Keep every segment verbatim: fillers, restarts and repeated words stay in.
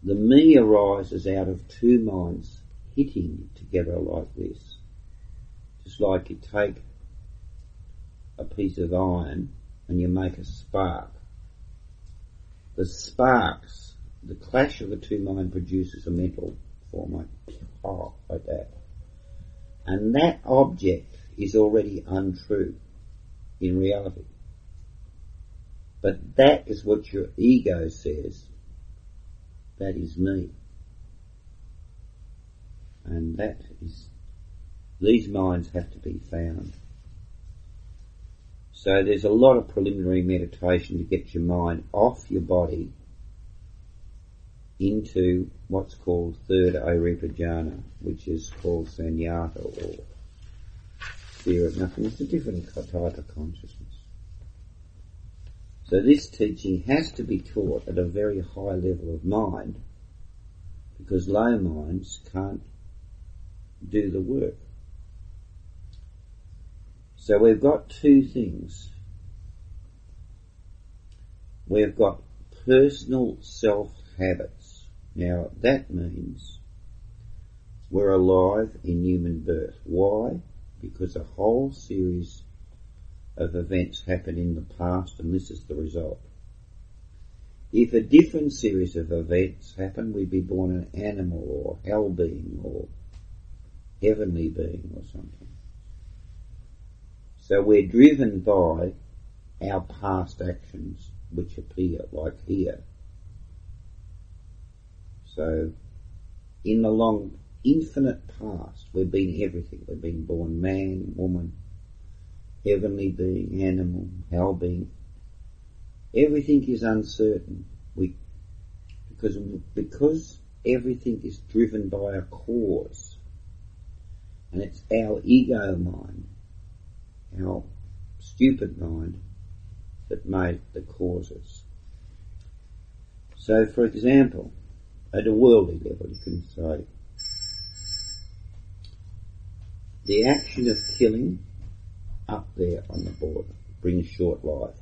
The me arises out of two minds hitting together like this. Just like you take a piece of iron and you make a spark. The sparks, the clash of the two minds produces a mental form like, oh, like that. And that object is already untrue in reality. But that is what your ego says. That is me. And that is, these minds have to be found. So there's a lot of preliminary meditation to get your mind off your body into what's called third Arepa jhana, which is called Sunyata or fear of nothing. It's a different type of consciousness. So this teaching has to be taught at a very high level of mind, because low minds can't do the work. So we've got two things. We've got personal self-habits. Now that means we're alive in human birth. Why? Because a whole series of events happen in the past, and this is the result. If a different series of events happen, we'd be born an animal or hell being or heavenly being or something. So we're driven by our past actions which appear like here. So in the long infinite past we've been everything. We've been born man, woman, heavenly being, animal, hell being. Everything is uncertain. We, because, because everything is driven by a cause. And it's our ego mind, our stupid mind, that made the causes. So for example, at a worldly level you can say, the action of killing up there on the border brings short life.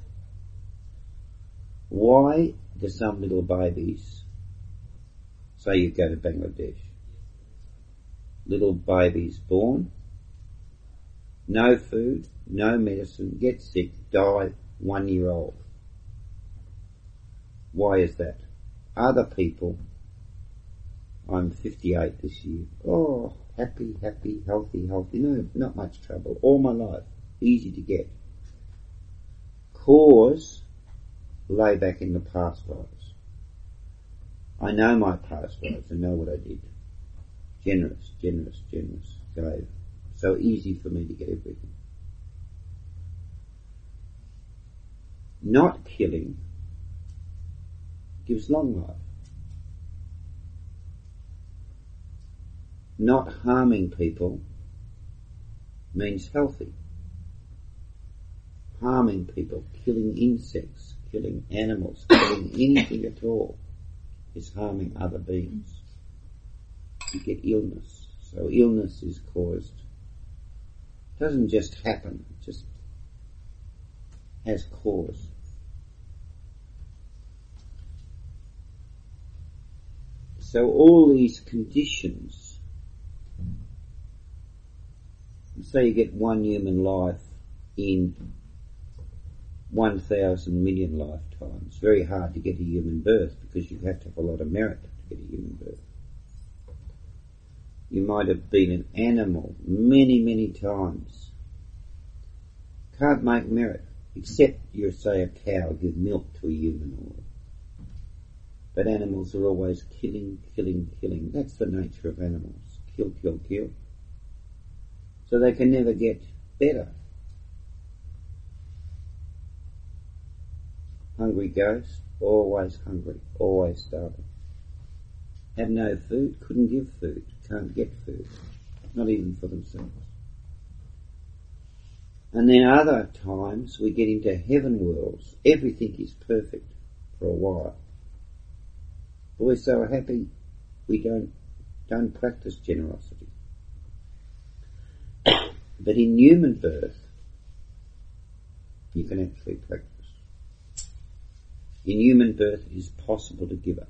Why do some little babies, say you go to Bangladesh, little babies born, no food, no medicine, get sick, die one year old? Why is that? Other people, I'm fifty-eight this year, oh, happy, happy, healthy, healthy, no, not much trouble, all my life, easy to get. Cause lay back in the past lives. I know my past lives, I know what I did. Generous, generous, generous, gave. So easy for me to get everything. Not killing gives long life. Not harming people means healthy. Harming people, killing insects, killing animals, killing anything at all is harming other beings. You get illness. So illness is caused, doesn't just happen, it just has cause. So all these conditions, say you get one human life in one thousand million lifetimes. It's very hard to get a human birth because you have to have a lot of merit to get a human birth. You might have been an animal many, many times. Can't make merit, except you say a cow give milk to a human. Or, but animals are always killing, killing, killing. That's the nature of animals. Kill, kill, kill. So they can never get better. Hungry ghost, always hungry, always starving. Have no food, couldn't give food, can't get food, not even for themselves. And then other times we get into heaven worlds, everything is perfect for a while. But we're so happy we don't, don't practice generosity. But in human birth, you can actually practice. In human birth it is possible to give